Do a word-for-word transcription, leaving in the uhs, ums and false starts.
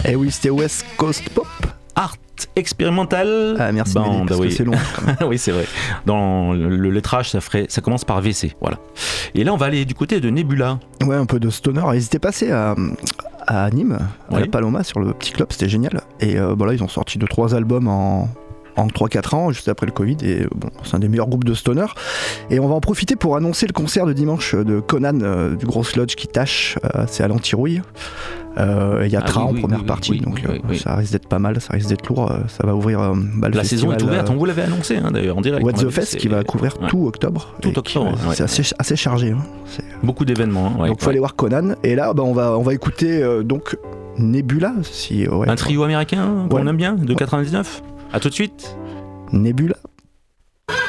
Et oui, c'était West Coast Pop. Art expérimental. Ah, merci, Band, Mélie, parce oui. que c'est long. Quand même. Oui, c'est vrai. Dans le, le lettrage, ça, ferait, ça commence par V C. Voilà. Et là, on va aller du côté de Nebula. Ouais, un peu de stoner. Ils étaient passés à, à Nîmes, à Oui. la Paloma, sur le petit club, c'était génial. Et euh, bon, là, ils ont sorti deux trois albums en, en trois quatre ans, juste après le Covid. Et bon, c'est un des meilleurs groupes de stoner. Et on va en profiter pour annoncer le concert de dimanche de Conan, euh, du Gros Lodge qui tâche. Euh, c'est à l'Antirouille. Il euh, y a Ah Train oui, en oui, première oui, partie, oui, donc oui, oui, euh, oui. ça risque d'être pas mal, ça risque d'être lourd. Euh, ça va ouvrir euh, bah, le La saison festival, est ouverte, euh, on vous l'avait annoncé hein, d'ailleurs en direct. What On the avait- Fest c'est- qui va couvrir ouais. tout octobre. Tout Et qui- octobre, ouais, ouais. C'est assez, assez chargé. Hein. C'est... Beaucoup d'événements. Ouais, donc il faut ouais. aller voir Conan. Et là, bah, on, va, on va écouter euh, donc Nebula. Si, ouais, Un trio américain qu'on Ouais. aime bien, de quatre-vingt-dix-neuf. À tout de suite. Nebula.